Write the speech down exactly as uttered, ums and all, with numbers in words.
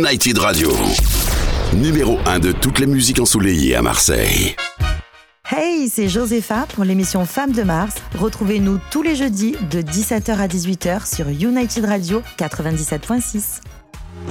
United Radio. Numéro un de toutes les musiques ensoleillées à Marseille. Hey, c'est Josépha pour l'émission Femmes de Mars. Retrouvez-nous tous les jeudis de dix-sept heures à dix-huit heures sur United Radio quatre-vingt-dix-sept virgule six.